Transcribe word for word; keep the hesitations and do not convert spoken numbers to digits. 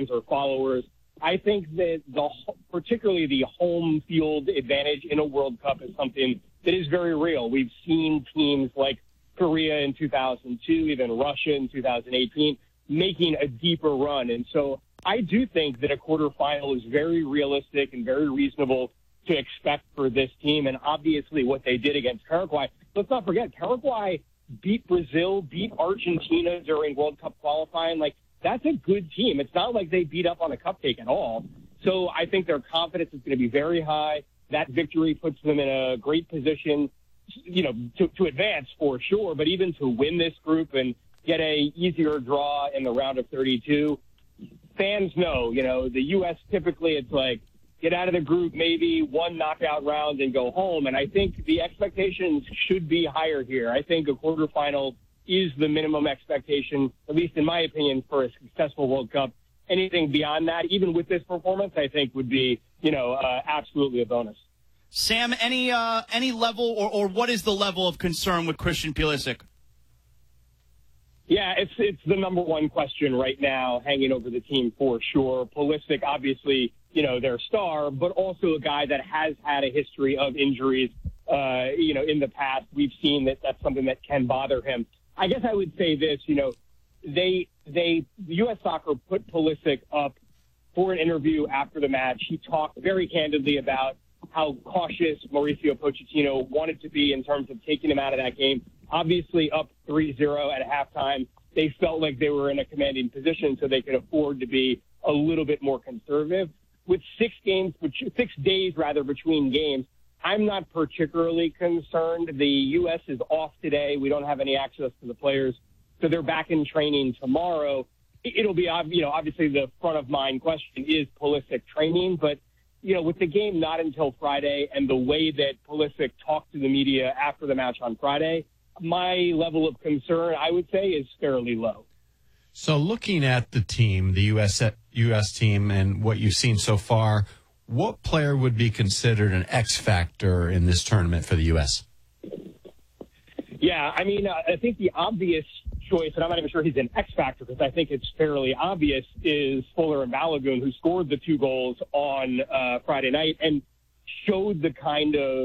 fans or followers. I think that the particularly the home field advantage in a World Cup is something that is very real. We've seen teams like Korea in two thousand two, even Russia in two thousand eighteen, making a deeper run. And so I do think that a quarterfinal is very realistic and very reasonable to expect for this team. And obviously what they did against Paraguay, let's not forget, Paraguay beat Brazil, beat Argentina during World Cup qualifying. Like, that's a good team. It's not like they beat up on a cupcake at all. So I think their confidence is going to be very high. That victory puts them in a great position, you know, to, to advance for sure, but even to win this group and get a easier draw in the round of thirty-two. Fans know, you know, the U S typically it's like get out of the group, maybe one knockout round and go home. And I think the expectations should be higher here. I think a quarterfinal is the minimum expectation, at least in my opinion, for a successful World Cup. Anything beyond that, even with this performance, I think would be, you know, uh, absolutely a bonus. Sam, any uh, any level or, or what is the level of concern with Christian Pulisic? Yeah, it's it's the number one question right now, hanging over the team for sure. Pulisic, obviously, you know, their star, but also a guy that has had a history of injuries, uh, you know, in the past. We've seen that that's something that can bother him. I guess I would say this, you know, they they U S Soccer put Pulisic up for an interview after the match. He talked very candidly about how cautious Mauricio Pochettino wanted to be in terms of taking him out of that game. Obviously up three zero at halftime. They felt like they were in a commanding position, so they could afford to be a little bit more conservative. With six games, six days rather between games, I'm not particularly concerned. The U S is off today. We don't have any access to the players, so they're back in training tomorrow. It'll be, you know, obviously the front of mind question is Pulisic training, but you know, with the game not until Friday and the way that Pulisic talked to the media after the match on Friday, my level of concern, I would say, is fairly low. So looking at the team, the U S U S team, and what you've seen so far, what player would be considered an X factor in this tournament for the U S? Yeah, I mean, uh, I think the obvious choice, and I'm not even sure he's an X factor because I think it's fairly obvious, is Fuller and Balogun, who scored the two goals on uh, Friday night and showed the kind of